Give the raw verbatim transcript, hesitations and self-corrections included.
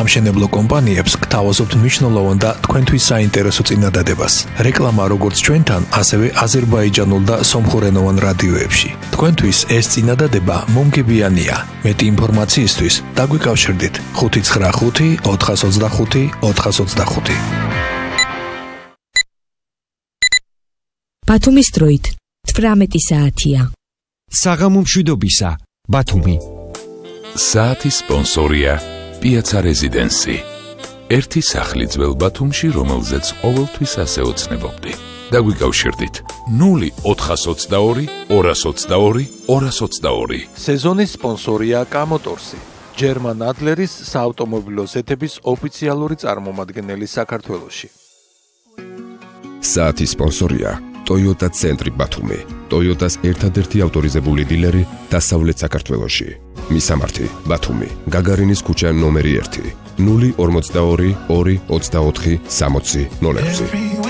სამშენებლო კომპანიებს გთავაზობთ მნიშვნელოვან და თქვენთვის საინტერესო წინადადებას. რეკლამა როგორც ჩვენთან, ასევე აზერბაიჯანულ და სომხურენოვან რადიოებში. თქვენთვის ეს წინადადება მომგებიანია. მეტი ინფორმაციისთვის დაგვიკავშირდით ხუთი ცხრა ხუთი ოთხას ოცდახუთი ოთხას ოცდახუთი. ბათუმის დროით თვრამეტი საათია. საღამო მშვიდობისა, ბათუმი. საათის სპონსორია პიაცა რეზიდენსი. ერთი სახლი ძველ ბათუმში, რომელზეც ყოველთვის ასე ოცნებობდი. დაგვიკავშირდით ნული ოთხას ოცდაორი ორას ოცდაორი ორას ოცდაორი. სეზონის სპონსორია კამოტორსი, ჯერმან ადლერის საავტომობილო ზეთების ოფიციალური წარმომადგენელი საქართველოში. საათის სპონსორია Toyota ცენტრი ბათუმი, Toyota-ს ერთადერთი ავტორიზებული დილერი დასავლეთ საქართველოში. მისამართი ბათუმი, გაგარინის ქუჩა ნომერი ერთი, ნული ორმოცდაორი ორი ოცდაოთხი სამოცი ნოლ ექვსი.